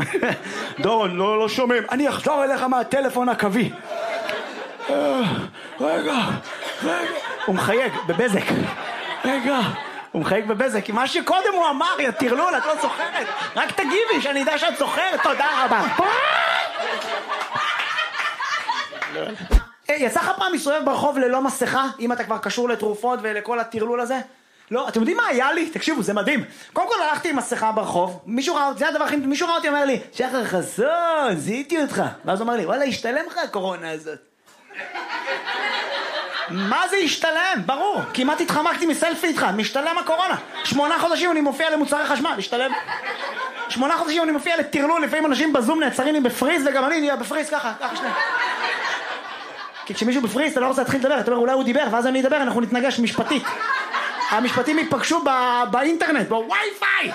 דורון, לא שומעים. אני אחזור אליך מהטלפון הקווי. רגע. הוא מחייג בבזק. הוא מחייג בבזק. מה שקודם הוא אמר, יא טרלול, את לא זוכרת. רק תגיבי שאני יודע שאת זוכרת. תודה רבה. יצא לך פעם מסתובב ברחוב ללא מסכה, אם אתה כבר קשור לתרופות ולכל הטרלול הזה? לא, אתם יודעים מה היה לי? תקשיבו, זה מדהים. קודם כל הלכתי עם מסכה ברחוב, מישהו ראה אותי, זה הדבר הכי, מישהו ראה אותי, אומר לי, שחר חסון, זיהיתי אותך. ואז הוא אומר לי, וואלה, השתלם לך הקורונה הזאת. מה זה השתלם? ברור, כמעט התחמקתי מסלפי איתך, משתלם הקורונה. 8 חודשים אני מופיע למוצרי חשמל, השתלם. 8 חודשים אני מופיע לטרלול, לפעמים אנשים בזום נעצרים לי בפריז, וגם אני נהיה בפריז ככה שנייה. כי כשמישהו בפריז, אתה לא רוצה להתחיל לדבר, אתה אומר, אולי הוא דיבר, ואז אני אדבר, אנחנו נתנגש משפטית. המשפטים ייפגשו באינטרנט, בווי-פיי.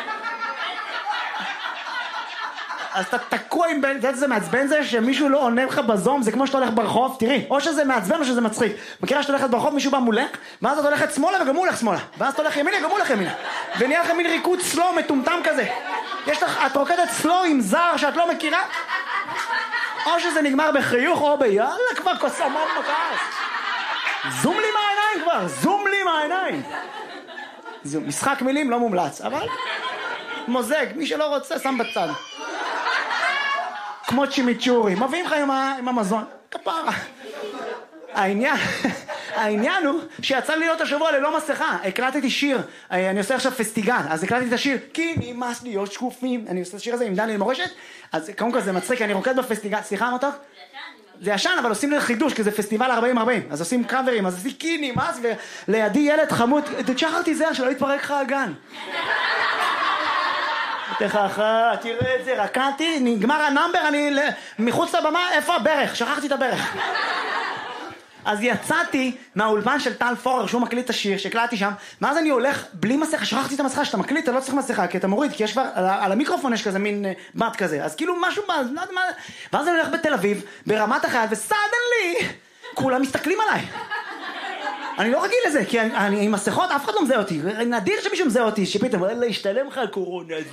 אז אתה תקוע עם בן, זה מעצבן זה שמישהו לא עונה לך בזום, זה כמו שאתה הולך ברחוב, תראי, או שזה מעצבן או שזה מצחיק. מכירה שאתה הולכת ברחוב, מישהו בא מולך, ואז אתה הולכת שמאלה וגם הוא הולך שמאלה. ואז אתה הולך ימינה, גם הוא הולך ימינה. ונהיה לכם מין ריקוד סלו מטומטם כזה. את רוקדת סלו עם זר שאת לא מכירה, או שזה נגמר בחיוך או ביאללה כבר קוסמות מקס. זום לי מהעיניים כבר, זום לי מהעיניים. משחק מילים לא מומלץ, אבל מוזג, מי שלא רוצה שם בצד. כמו צ'ימיצ'ורי, מביאים לך עם המזון, כפרה. העניין הוא שיצא לי להיות השבוע ללא מסכה, הקלטתי שיר, אני עושה עכשיו פסטיגל, אז הקלטתי את השיר, כי נמאס להיות שקופים, אני עושה את השיר הזה עם דניאל מורשת, אז קודם כל זה מצחיק, אני רוקד בפסטיגל, סליחה מותק? זה ישן, אבל עושים לי חידוש, כי זה פסטיבל 40-40, אז עושים קאברים, אז עשיתי כי נמאס, ולידי ילד חמוד, תשחרתי זה, שלא יתפרק לך הגן. תכחה, תראה את זה, רקעתי, נגמר הנאמבר, אני מחוץ לבמה, איפה הברך? שכחתי את הברך. אז יצאתי מהאולפן של טל פורר, שהוא מקליט את השיר, שהקלטתי שם, ואז אני הולך בלי מסכה, שכחתי את המסכה, שאתה מקליט, אתה לא צריך מסכה, כי אתה מוריד, כי יש כבר, על המיקרופון יש כזה מין בת כזה, אז כאילו משהו, לא יודע מה, ואז אני הולך בתל אביב, ברמת החייל, וסדנלי, כולם מסתכלים עליי. אני לא רגיל לזה, כי אני עם מסכות, אף אחד לא מזהה אותי, נדיר שמישהו מזהה אותי, שפתאום, לא השתלם לך הקורונה הזו.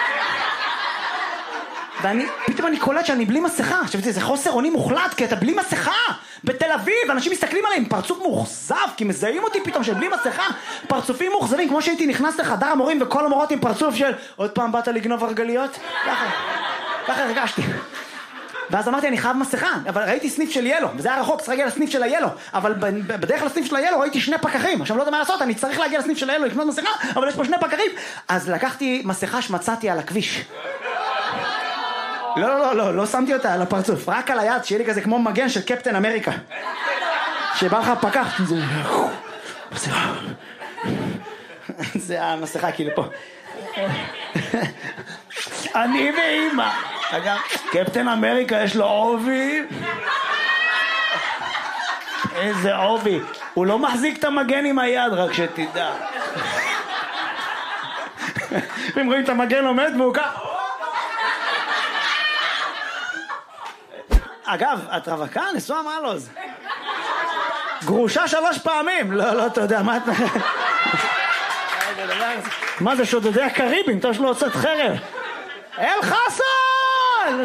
ופתאום אני קולט שאני בלי מסכה. עכשיו זה חוסר אונים מוחלט, כי אתה בלי מסכה בתל אביב, אנשים מסתכלים עליי עם פרצוף מוחזב, כי מזהים אותי פתאום שבלי מסכה, פרצופים מוחזבים, כמו שהייתי נכנס לחדר המורים וכל המורות עם פרצוף של עוד פעם באת לגנוב הרגליות, ככה הרגשתי. ואז אמרתי אני חייב מסכה, אבל ראיתי סניף של ילו, וזה היה רחוק, צריך להגיע לסניף של הילו, אבל בדרך לסניף של הילו ראיתי 2 פקחים, עכשיו לא יודע מה לעשות, אני צריך להגיע לסניף של הילו לקנות מסכה, אבל יש פה 2 פקחים, אז לקחתי מסכה שמצאתי על הכביש. לא שמתי אותה על הפרצוף, רק על היד, שיהיה לי כזה כמו מגן של קפטן אמריקה. שבא לך פקח, זה המסכה כאילו פה. אני ואמא. אגב, קפטן אמריקה יש לו עובי. איזה עובי. הוא לא מחזיק את המגן עם היד, רק שתדע. אם רואים את המגן עומד והוא כך. אגב, את רווקה? נשואה מעלוז. גרושה 3 פעמים. לא, אתה יודע, מה את... מה זה שודדי הקריבים? אתה שלא הוצאת חרב. אל חסן!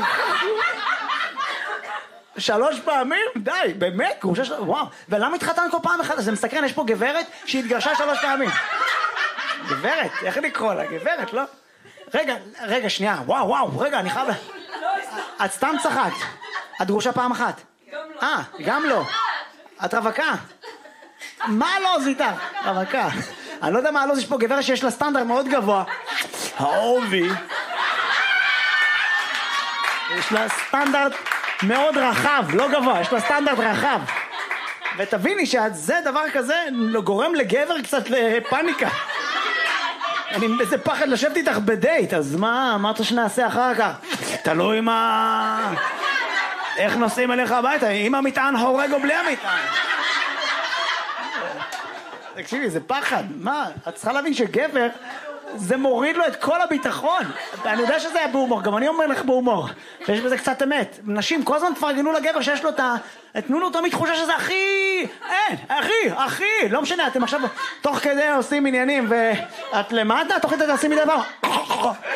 3 פעמים? די, באמת? גרושה 3... וואו. ולמה התחתן כל פעם אחת? זה מסקרן, יש פה גברת שהתגרשה 3 פעמים. גברת? איך לקרוא לה? גברת, לא? רגע, שנייה. וואו, רגע, אני חייב... את סתם צחקת. את גרושה פעם אחת? גם לא. את רווקה? מה לא זה איתך? רווקה. אני לא יודע מה לא זה, יש פה גברת שיש לה סטנדרט מאוד גבוה. העובי. יש לה סטנדרט מאוד רחב, לא גבוה, יש לה סטנדרט רחב. ותביני שזה דבר כזה גורם לגבר קצת לפאניקה. אני איזה פחד לשבת איתך בדייט, אז מה אמרת שנעשה אחר כך? תלוי מה... איך נוסעים אליך הביתה? אם המטען הורג או בלי המטען? תקשיבי, זה פחד. מה? את צריכה להבין שגבר, זה מוריד לו את כל הביטחון. אני יודע שזה היה בהומור, גם אני אומר לך בהומור. ויש בזה קצת אמת. נשים כל הזמן תפרגנו לגבר שיש לו תנו לו תמיד תחושה שזה אחי. לא משנה, אתם עכשיו תוך כדי עושים עניינים, ואת למטה, תוך כדי עושים מדי דבר.